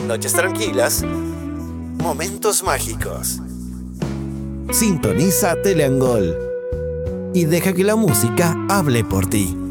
noches tranquilas, momentos mágicos. Sintoniza Teleangol y deja que la música hable por ti.